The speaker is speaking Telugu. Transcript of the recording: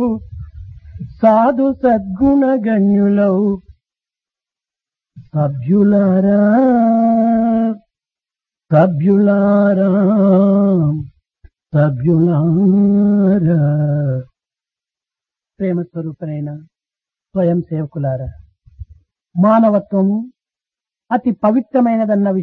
సాధు సద్గుణ గణ్యులౌ సభ్యులారా సభ్యులారా సభ్యులారా. ప్రేమ స్వరూపులైన స్వయం సేవకులారా, మానవత్వము అతి పవిత్రమైనదన్న